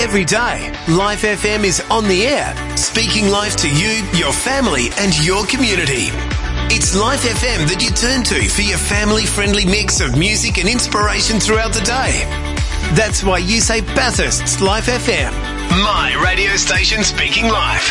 Every day, Life FM is on the air, speaking life to you, your family and your community. It's Life FM that you turn to for your family-friendly mix of music and inspiration throughout the day. That's why you say Bathurst's Life FM, my radio station speaking life.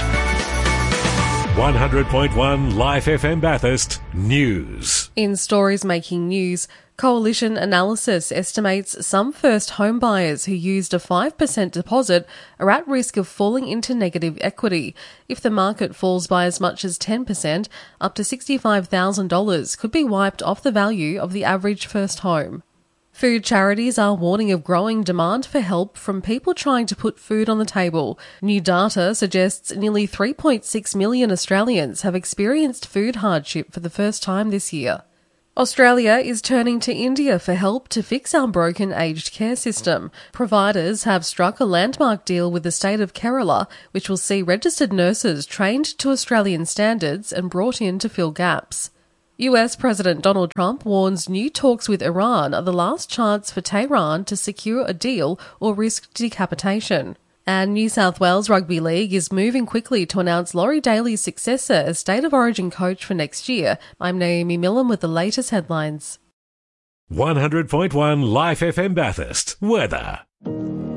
100.1 Life FM Bathurst News. In stories making news, Coalition Analysis estimates some first home buyers who used a 5% deposit are at risk of falling into negative equity. If the market falls by as much as 10%, up to $65,000 could be wiped off the value of the average first home. Food charities are warning of growing demand for help from people trying to put food on the table. New data suggests nearly 3.6 million Australians have experienced food hardship for the first time this year. Australia is turning to India for help to fix our broken aged care system. Providers have struck a landmark deal with the state of Kerala, which will see registered nurses trained to Australian standards and brought in to fill gaps. US President Donald Trump warns new talks with Iran are the last chance for Tehran to secure a deal or risk decapitation. And New South Wales Rugby League is moving quickly to announce Laurie Daly's successor as State of Origin coach for next year. I'm Naomi Millen with the latest headlines. 100.1 Life FM Bathurst. Weather.